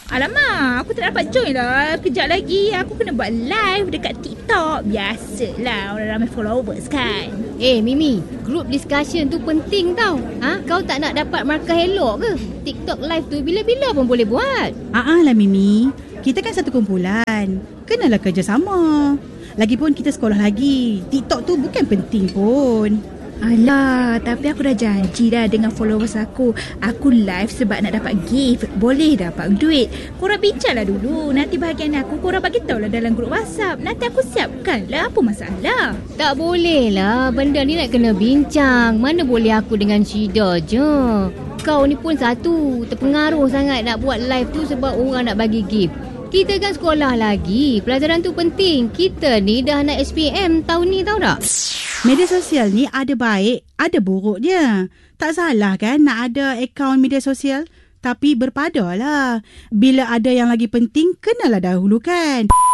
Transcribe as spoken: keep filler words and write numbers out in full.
Alamak, aku tak dapat join lah. Kejap lagi aku kena buat live dekat TikTok. Biasalah, orang ramai followers kan. Eh Mimi, group discussion tu penting tau. Ha? Kau tak nak dapat markah elok ke? TikTok live tu bila-bila pun boleh buat. Ah lah Mimi, kita kan satu kumpulan. Kenalah kerjasama. Lagipun kita sekolah lagi. TikTok tu bukan penting pun. Alah, tapi aku dah janji dah dengan followers aku. Aku live sebab nak dapat gift. Boleh dapat duit. Korang bincanglah dulu. Nanti bahagian aku korang bagi tahu lah dalam grup WhatsApp. Nanti aku siapkan lah. Apa masalah? Tak boleh lah. Benda ni nak kena bincang. Mana boleh aku dengan Syida je. Kau ni pun satu. Terpengaruh sangat nak buat live tu sebab orang nak bagi gift. Kita kan sekolah lagi. Pelajaran tu penting. Kita ni dah nak S P M tahun ni tahu tak? Media sosial ni ada baik, ada buruk dia. Tak salah kan nak ada akaun media sosial. Tapi berpadalah. Bila ada yang lagi penting, kenalah dahulukan.